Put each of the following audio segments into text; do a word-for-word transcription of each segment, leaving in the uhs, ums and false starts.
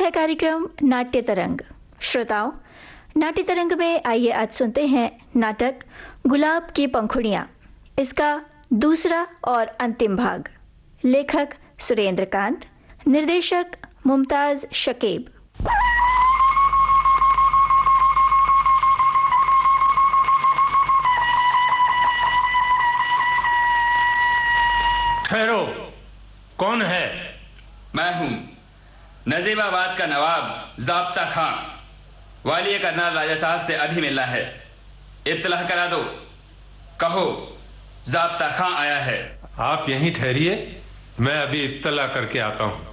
है कार्यक्रम नाट्य तरंग। श्रोताओं, नाट्य तरंग में आइए आज सुनते हैं नाटक गुलाब की पंखुड़ियां, इसका दूसरा और अंतिम भाग। लेखक सुरेंद्र कांत, निर्देशक मुमताज शकीब। ठहरो, कौन है? मैं हूं नजीबाबाद का नवाब ज़ाब्ता खां। वालिय करनाल राजा साहब से अभी मिलना है। इत्तला करा दो, कहो ज़ाब्ता खां आया है। आप यहीं ठहरिए, मैं अभी इत्तला करके आता हूं।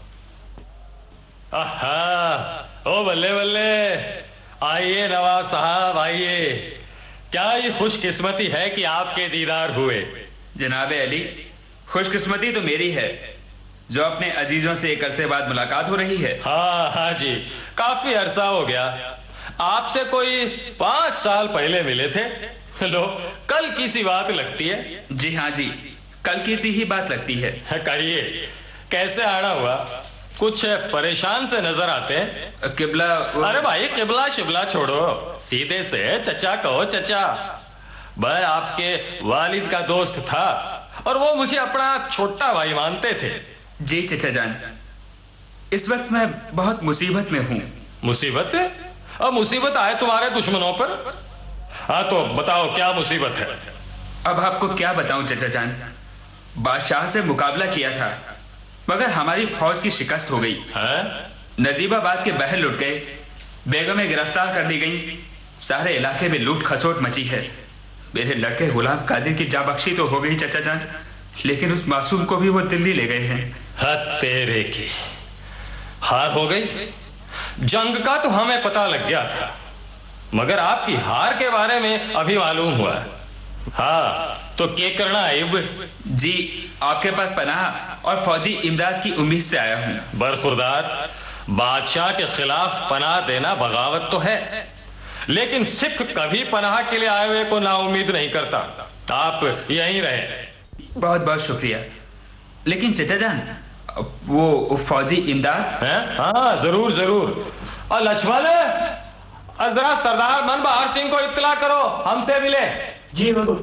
आहा, ओ बल्ले बल्ले, आइए नवाब साहब आइए। क्या ये खुशकिस्मती है कि आपके दीदार हुए। जनाबे अली, खुशकिस्मती तो मेरी है जो अपने अजीजों से एक अरसे बाद मुलाकात हो रही है। हाँ हाँ जी, काफी अरसा हो गया। आपसे कोई पांच साल पहले मिले थे। लो, कल की सी बात लगती है। जी हाँ जी, कल की सी ही बात लगती है। कहिए, कैसे आना हुआ? कुछ परेशान से नजर आते हैं। किबला वो... अरे भाई, किबला शिबला छोड़ो, सीधे से चचा कहो। चचा, मैं आपके वालिद का दोस्त था और वो मुझे अपना छोटा भाई मानते थे। जी चचा जान, इस वक्त मैं बहुत मुसीबत में हूं। मुसीबत? अब मुसीबत आए तुम्हारे दुश्मनों पर? हाँ तो बताओ, क्या मुसीबत है? अब आपको क्या बताऊं चचा जान, बादशाह से मुकाबला किया था मगर हमारी फौज की शिकस्त हो गई है? नजीबाबाद के बहर लुट गए, बेगमें गिरफ्तार कर ली गई, सारे इलाके में लूट खसोट मची है। मेरे लड़के गुलाम कादिर की जाबख्शी तो हो गई चचा जान, लेकिन उस मासूम को भी वो दिल्ली ले गए हैं। हद तेरे की, हार हो गई? जंग का तो हमें पता लग गया था, मगर आपकी हार के बारे में अभी मालूम हुआ। हाँ तो क्या करना है? जी, आपके पास पनाह और फौजी इमदाद की उम्मीद से आया हूं। बरखुरदार, बादशाह के खिलाफ पनाह देना बगावत तो है, लेकिन सिख कभी पनाह के लिए आए हुए को नाउम्मीद नहीं करता। आप यहीं रहे। बहुत बहुत शुक्रिया। लेकिन चचा जान, वो फौजी इमदाद है? हाँ जरूर जरूर। और लक्ष्मण, जरा सरदार मन बहार सिंह को इत्तला करो, हमसे मिले। जी बिल्कुल।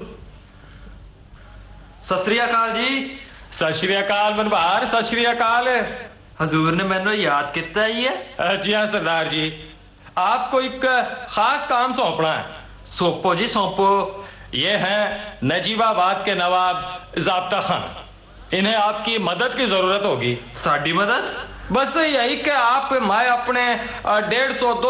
सत श्री अकाल जी। सत श्री अकाल मन बहार, सत श्री अकाल। हजूर ने मैंने याद किया ही है। जी हाँ सरदार जी, आपको एक खास काम सौंपना है। सौंपो जी सौंपो। ये है नजीबाबाद के नवाब ज़ाब्ता खां, इन्हें आपकी मदद की जरूरत होगी। साडी मदद? बस यही कि आप मैं अपने डेढ़ सौ दो